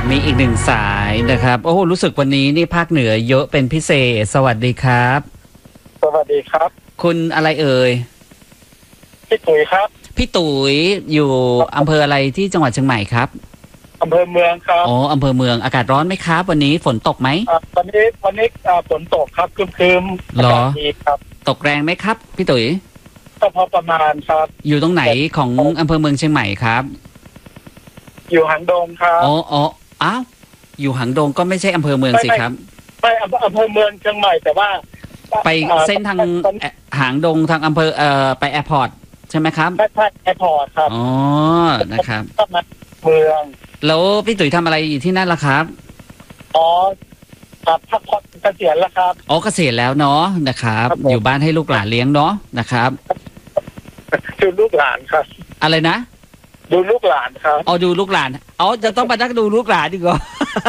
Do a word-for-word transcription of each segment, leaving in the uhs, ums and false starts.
มีอีกหนึ่งสายนะครับโอ้โหรู้สึกวันนี้นี่ภาคเหนือเยอะเป็นพิเศษสวัสดีครับสวัสดีครับคุณอะไรเอ่ยพี่ตุ๋ยครับพี่ตุ๋ยอยู่อำเภออะไรที่จังหวัดเชียงใหม่ครับอำเภอเมืองครับอ๋ออำเภอเมืองอากาศร้อนไหมครับวันนี้ฝนตกไหมวันนี้วันนี้ฝนตกครับครึมๆอากาศดีครับตกแรงไหมครับพี่ตุ๋ยก็พอประมาณครับอยู่ตรงไหนของอำเภอเมืองเชียงใหม่ครับอยู่หางดงครับอ๋ออ๋ออ้าวอยู่หางดงก็ไม่ใช่อำเภอเมืองสิครับไม่อำเภอเมืองเชียงใหม่แต่ว่าไปเส้นทางหางดงทางอำเภอเอ่อไปแอร์พอร์ตใช่ไหมครับใช่ใช่แอร์พอร์ตครับอ๋อนะครับเมืองแล้วพี่ตุ๋ยทำอะไรอยู่ที่นั่นล่ะครับอ๋อครับพักผ่อนเกษียณแล้วครับอ๋อเกษียณแล้วเนาะนะครับอยู่บ้านให้ลูกหลานเลี้ยงเนาะนะครับดูลูกหลานครับอะไรนะดูลูกหลานครับอ๋อดูลูกหลานอ๋อจะต้องมานั่งดูลูกหลานดีกว่า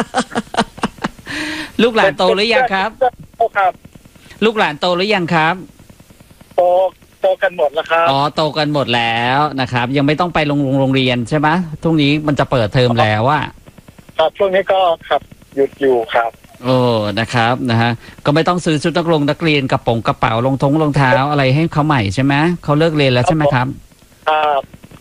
ลูกหลานโตหรือยังครับครับลูกหลานโตหรือยังครับโตโตกันหมดแล้วครับอ๋อโตกันหมดแล้วนะครับยังไม่ต้องไปโรงโรงเรียนใช่ไหมทุกนี้มันจะเปิดเทอมแล้วว่าครับช่วงนี้ก็ครับหยุดอยู่ครับโอ้นะครับนะฮะก็ไม่ต้องซื้อชุดนักเรียนนักเรียนกระโปรงกระเป๋ารองท้องรองเท้าอะไรให้เขาใหม่ใช่ไหมเขาเลิกเรียนแล้วใช่ไหมครับครับ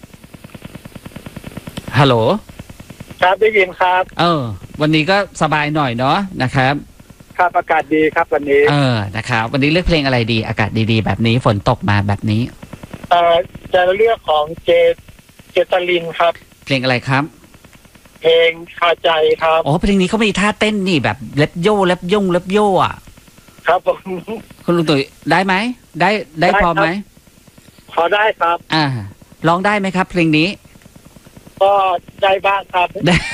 ฮัลโหลครับได้ยินครับเออวันนี้ก็สบายหน่อยเนาะนะครับครับอากาศดีครับวันนี้เออนะครับวันนี้เลือกเพลงอะไรดีอากาศดีๆแบบนี้ฝนตกมาแบบนี้เอ่อจะเลือกของเจเจตลินครับเพลงอะไรครับเพลงคาใจครับอ๋อเพลงนี้เขามีท่าเต้นนี่แบบเล็บโย่เล็บย่งเล็บโย่อ่ะครับผมคุณลุงตุ๋ยได้ไหมได้ได้พอไหมพอได้ครับอ่าร้องได้ไหมครับเพลงนี้ก็ได้บ้างครับ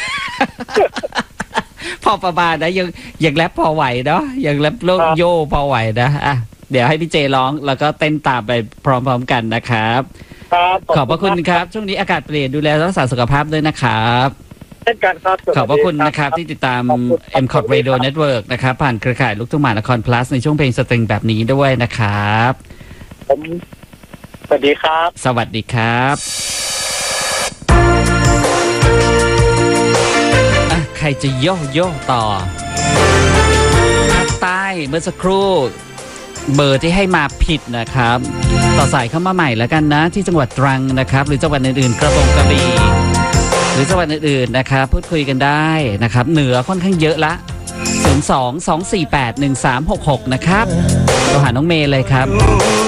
พอประมาณนะยังยังแรปพอไหวเนาะยังแรปโลกโย่พอไหวนะอ่ะเดี๋ยวให้พี่เจร้องแล้วก็เต้นตามไปพร้อมๆกันนะครับขอบพระคุณครับช่วงนี้อากาศเปลี่ยนดูแลรักษาสุขภาพด้วยนะครับเช่นกันครับขอบพระคุณนะครับที่ติดตาม เอ็ม คอท Radio Network นะครับผ่านเครือข่ายลูกทุ่งมหานคร plus ในช่วงเพลงสตริงแบบนี้ด้วยนะครับผมสวัสดีครับสวัสดีครับใครจะโยกโยกต่อภาคใต้เมื่อสักครู่เบอร์ที่ให้มาผิดนะครับต่อสายเข้ามาใหม่แล้วกันนะที่จังหวัดตรังนะครับหรือจังหวัดอื่นๆกระบี่กระบี่หรือจังหวัดอื่นๆนะครับพูดคุยกันได้นะครับเหนือค่อนข้างเยอะละศูนย์ สอง สอง สี่ แปด หนึ่ง สาม หก หกนะครับโทรหาน้องเมย์เลยครับ